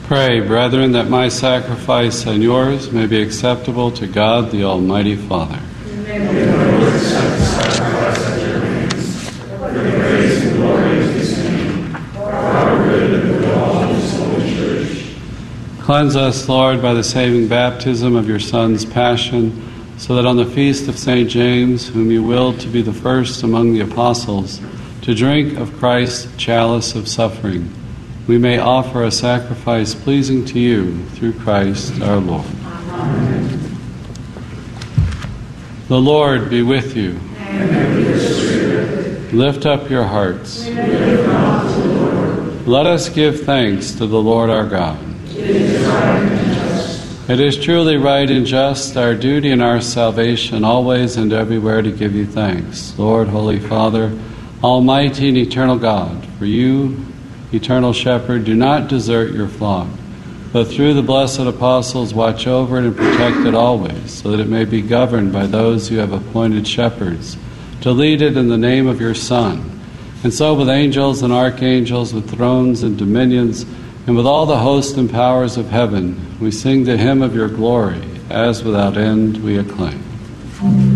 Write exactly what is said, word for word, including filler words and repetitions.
Pray, brethren, that my sacrifice and yours may be acceptable to God the Almighty Father. May the Lord accept the sacrifice at your hands, for the praise and glory of his name, for our good and the good of all his holy church. Cleanse us, Lord, by the saving baptism of your Son's passion, so that on the feast of Saint James, whom you willed to be the first among the apostles, to drink of Christ's chalice of suffering, we may offer a sacrifice pleasing to you through Christ our Lord. Amen. The Lord be with you. And with your spirit. Lift up your hearts. We lift them up to the Lord. Let us give thanks to the Lord our God. It is right and just. It is truly right and just, our duty and our salvation, always and everywhere to give you thanks. Lord, Holy Father, Almighty and eternal God, for you, eternal Shepherd, do not desert your flock, but through the blessed apostles watch over it and protect it always, so that it may be governed by those you have appointed shepherds, to lead it in the name of your Son. And so with angels and archangels, with thrones and dominions, and with all the hosts and powers of heaven, we sing the hymn of your glory, as without end we acclaim.